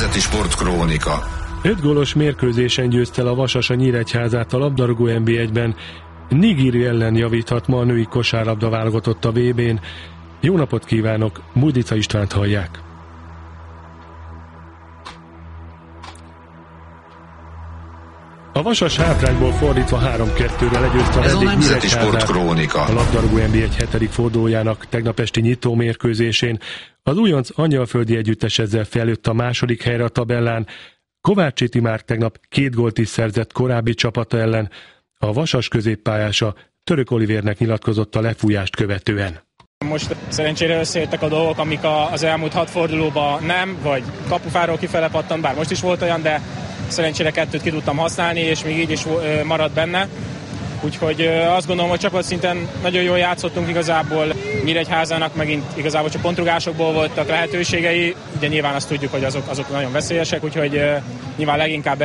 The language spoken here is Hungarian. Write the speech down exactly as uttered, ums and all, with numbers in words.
Nemzeti Sport Krónika. Öt gólos mérkőzésen győzte el a Vasas a Nyíregyházát a labdarúgó en bé egyben. Nigéria ellen javíthat ma a női kosárlabda válogatott a vé bén. Jó napot kívánok, Mújdica Istvánt hallják. A Vasas hátrányból fordítva három kettőre legyőzte a Ez a Nemzeti Sport Krónika. A labdarúgó en bé egy hetedik fordulójának tegnap esti nyitó mérkőzésén. Az újonc angyalföldi együttes ezzel fejlődött a második helyre a tabellán. Kovácsi Timár tegnap két gólt is szerzett korábbi csapata ellen. A Vasas középpályása Török Olivérnek nyilatkozott a lefújást követően. Most szerencsére összejöttek a dolgok, amik az elmúlt hat fordulóban nem, vagy kapufáról kifele pattant, bár most is volt olyan, de szerencsére kettőt ki tudtam használni, és még így is maradt benne. Úgyhogy azt gondolom, hogy csapatszinten nagyon jól játszottunk igazából. Nyíregyházának megint igazából csak pontrugásokból voltak lehetőségei, de nyilván azt tudjuk, hogy azok, azok nagyon veszélyesek, úgyhogy nyilván leginkább